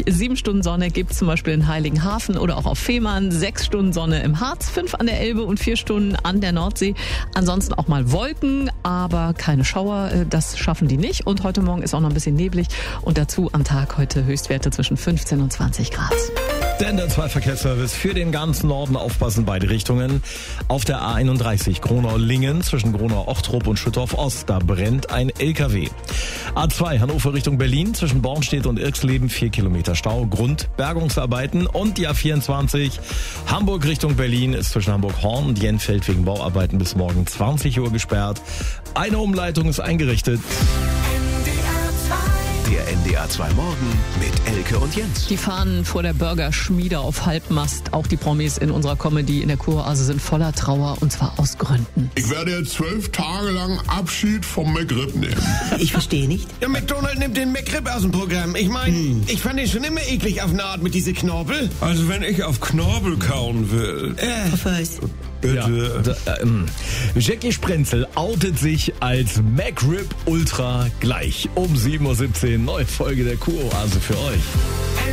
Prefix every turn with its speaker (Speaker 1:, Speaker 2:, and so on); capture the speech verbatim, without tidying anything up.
Speaker 1: sonnig. Sieben Stunden Sonne gibt es zum Beispiel in Heiligenhafen oder auch auf Fehmarn. Sechs Stunden Sonne im Harz, fünf an der Elbe und vier Stunden an der Nordsee. Ansonsten auch mal Wolken, aber keine Schauer. Das schaffen die nicht. Und heute Morgen ist auch noch ein bisschen neblig. Und dazu am Tag heute Höchstwerte zwischen fünfzehn und zwanzig Grad.
Speaker 2: Denn der zwei Verkehrsservice für den ganzen Norden, aufpassen, beide Richtungen. Auf der A einunddreißig Gronau-Lingen zwischen Gronau-Ochtrup und Schüttorf-Ost, da brennt ein L K W. A zwei Hannover Richtung Berlin zwischen Bornstedt und Irxleben, vier Kilometer Stau, Grundbergungsarbeiten. Und die A vierundzwanzig Hamburg Richtung Berlin ist zwischen Hamburg-Horn und Jenfeld wegen Bauarbeiten bis morgen zwanzig Uhr gesperrt. Eine Umleitung ist eingerichtet.
Speaker 3: Der N D R zwei Morgen mit Elke und Jens.
Speaker 1: Die Fahnen vor der Burgerschmiede auf Halbmast. Auch die Promis in unserer Comedy in der Kuroase sind voller Trauer, und zwar aus Gründen.
Speaker 4: Ich werde jetzt zwölf Tage lang Abschied vom McRib nehmen.
Speaker 5: Ich verstehe nicht.
Speaker 6: Ja, McDonald nimmt den McRib aus dem Programm. Ich meine, hm. ich fand den schon immer eklig auf eine Art mit diese Knorpel.
Speaker 7: Also wenn ich auf Knorpel kauen will.
Speaker 6: Äh.
Speaker 5: Was?
Speaker 2: Bitte. Ja, da, ähm, Jackie Sprenzel outet sich als McRib Ultra gleich. Um sieben Uhr siebzehn, neue Folge der Kuroase für euch.